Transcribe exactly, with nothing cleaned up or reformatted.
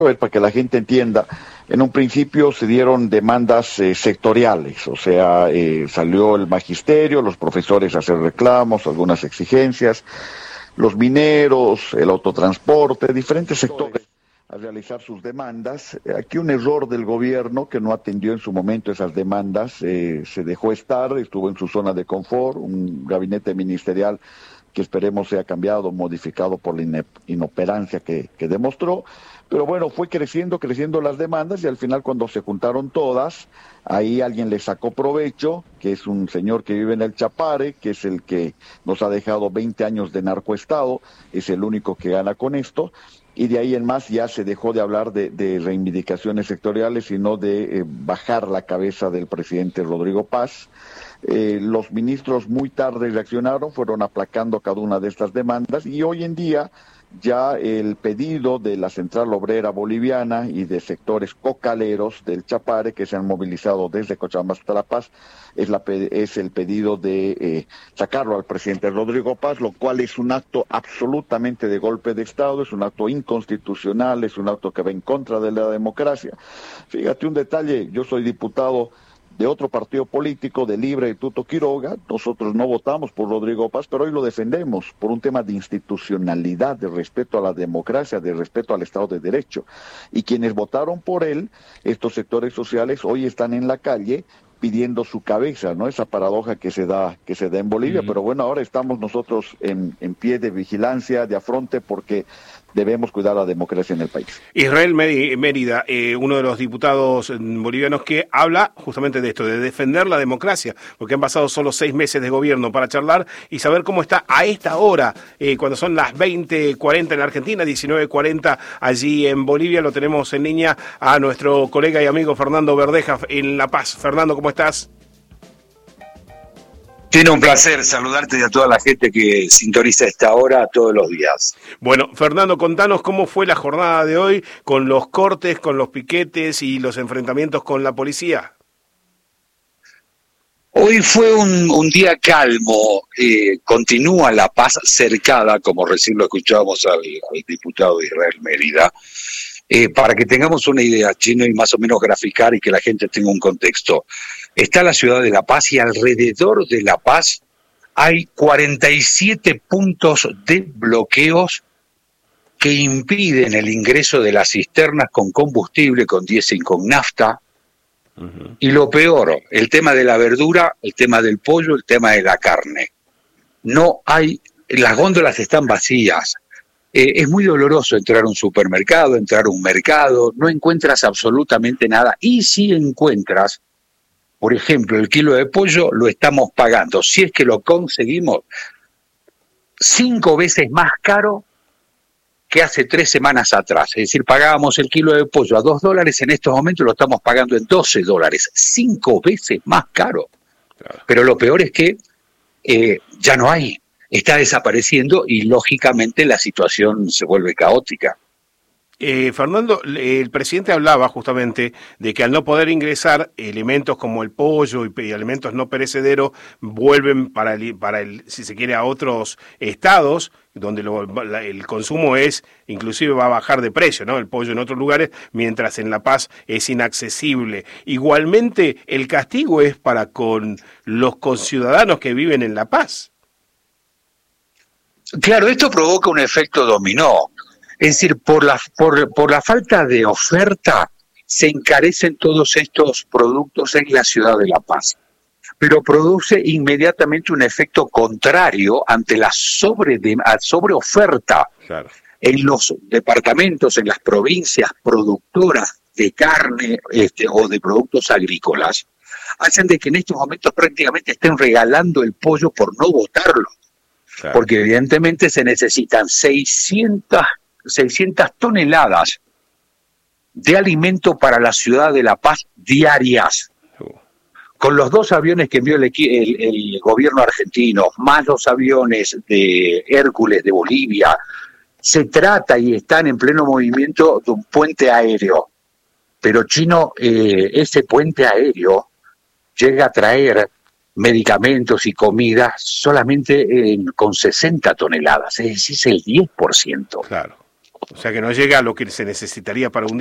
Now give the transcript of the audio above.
A ver, para que la gente entienda, en un principio se dieron demandas eh, sectoriales, o sea, eh, salió el magisterio, los profesores a hacer reclamos, algunas exigencias, los mineros, el autotransporte, diferentes sectores a realizar sus demandas. Aquí un error del gobierno que no atendió en su momento esas demandas, eh, se dejó estar, estuvo en su zona de confort, un gabinete ministerial que esperemos sea cambiado, modificado por la inoperancia que, que demostró, pero bueno, fue creciendo, creciendo las demandas y al final cuando se juntaron todas, ahí alguien le sacó provecho, que es un señor que vive en el Chapare, que es el que nos ha dejado veinte años de narcoestado, es el único que gana con esto, y de ahí en más ya se dejó de hablar de, de reivindicaciones sectoriales, sino de eh, bajar la cabeza del presidente Rodrigo Paz. Eh, los ministros muy tarde reaccionaron, fueron aplacando cada una de estas demandas y hoy en día ya el pedido de la Central Obrera Boliviana y de sectores cocaleros del Chapare que se han movilizado desde Cochabamba hasta La Paz es, la, es el pedido de eh, sacarlo al presidente Rodrigo Paz, lo cual es un acto absolutamente de golpe de Estado, es un acto inconstitucional, es un acto que va en contra de la democracia. Fíjate un detalle, yo soy diputado de otro partido político, de Libre de Tuto Quiroga, nosotros no votamos por Rodrigo Paz, pero hoy lo defendemos por un tema de institucionalidad, de respeto a la democracia, de respeto al Estado de Derecho. Y quienes votaron por él, estos sectores sociales, hoy están en la calle pidiendo su cabeza, ¿no? Esa paradoja que se da, que se da en Bolivia, mm. pero bueno, ahora estamos nosotros en, en pie de vigilancia, de afronte, porque debemos cuidar la democracia en el país. Israel Mérida, eh, uno de los diputados bolivianos que habla justamente de esto, de defender la democracia, porque han pasado solo seis meses de gobierno para charlar y saber cómo está a esta hora, eh, cuando son las veinte cuarenta en la Argentina, diecinueve cuarenta allí en Bolivia. Lo tenemos en línea a nuestro colega y amigo Fernando Verdeja en La Paz. Fernando, ¿cómo estás? Tiene un placer saludarte y a toda la gente que sintoniza esta hora todos los días. Bueno, Fernando, contanos cómo fue la jornada de hoy con los cortes, con los piquetes y los enfrentamientos con la policía. Hoy fue un, un día calmo, eh, continúa la paz cercada, como recién lo escuchábamos al, al diputado Israel Mérida. Eh, para que tengamos una idea, Chino, y más o menos graficar y que la gente tenga un contexto. Está la ciudad de La Paz y alrededor de La Paz hay cuarenta y siete puntos de bloqueos que impiden el ingreso de las cisternas con combustible, con diésel, con nafta. Uh-huh. Y lo peor, el tema de la verdura, el tema del pollo, el tema de la carne. No hay, las góndolas están vacías. Eh, es muy doloroso entrar a un supermercado, entrar a un mercado, no encuentras absolutamente nada. Y si encuentras, por ejemplo, el kilo de pollo lo estamos pagando, si es que lo conseguimos, cinco veces más caro que hace tres semanas atrás. Es decir, pagábamos el kilo de pollo a dos dólares, en estos momentos lo estamos pagando en doce dólares, cinco veces más caro. Claro. Pero lo peor es que eh, ya no hay. Está desapareciendo y, lógicamente, la situación se vuelve caótica. Eh, Fernando, el presidente hablaba justamente de que al no poder ingresar elementos como el pollo y, y alimentos no perecederos vuelven para el, para el, si se quiere, a otros estados donde lo, la, el consumo es, inclusive va a bajar de precio, ¿no? El pollo en otros lugares, mientras en La Paz es inaccesible. Igualmente, el castigo es para con los conciudadanos que viven en La Paz. Claro, esto provoca un efecto dominó. Es decir, por la, por, por la falta de oferta se encarecen todos estos productos en la ciudad de La Paz. Pero produce inmediatamente un efecto contrario ante la sobre de, sobreoferta. Claro. En los departamentos, en las provincias productoras de carne este, o de productos agrícolas, hacen de que en estos momentos prácticamente estén regalando el pollo por no botarlo. Claro. Porque evidentemente se necesitan seiscientas toneladas de alimento para la ciudad de La Paz diarias. Uh. Con los dos aviones que envió el, el, el gobierno argentino, más los aviones de Hércules de Bolivia, se trata y están en pleno movimiento de un puente aéreo. Pero, Chino, eh, ese puente aéreo llega a traer medicamentos y comida solamente en, con sesenta toneladas, es decir, es el diez por ciento. Claro. O sea que no llega a lo que se necesitaría para un